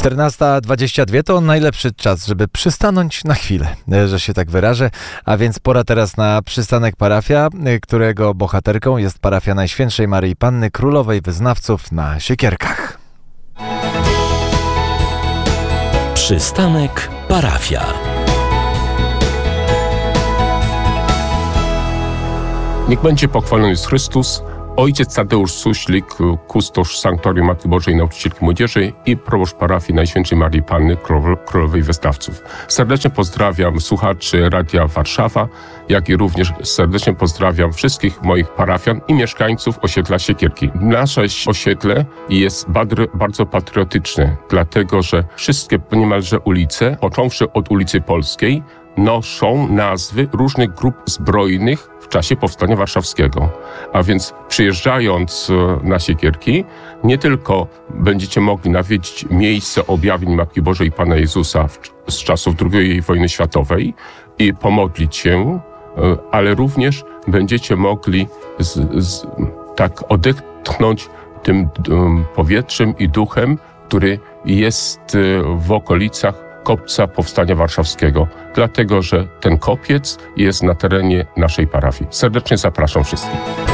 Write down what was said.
14:22 to najlepszy czas, żeby przystanąć na chwilę, że się tak wyrażę. A więc pora teraz na przystanek parafia, którego bohaterką jest parafia Najświętszej Maryi Panny Królowej Wyznawców na Siekierkach. Przystanek parafia. Niech będzie pochwalony jest Chrystus, ojciec Tadeusz Suślik, kustosz Sanktuarium Matki Bożej Nauczycielki Młodzieży i proboszcz parafii Najświętszej Maryi Panny Królowej Wyznawców. Serdecznie pozdrawiam słuchaczy Radia Warszawa, jak i również serdecznie pozdrawiam wszystkich moich parafian i mieszkańców osiedla Siekierki. Nasze osiedle jest bardzo patriotyczne, dlatego że wszystkie niemalże ulice, począwszy od ulicy Polskiej, noszą nazwy różnych grup zbrojnych w czasie Powstania Warszawskiego. A więc przyjeżdżając na Siekierki, nie tylko będziecie mogli nawiedzić miejsce objawień Matki Bożej i Pana Jezusa z czasów II wojny światowej i pomodlić się, ale również będziecie mogli tak odetchnąć tym powietrzem i duchem, który jest w okolicach kopca Powstania Warszawskiego, dlatego że ten kopiec jest na terenie naszej parafii. Serdecznie zapraszam wszystkich.